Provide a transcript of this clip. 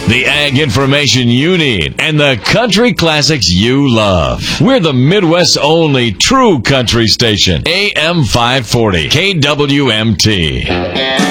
The ag information you need and the country classics you love. We're the Midwest's only true country station. AM 540, KWMT.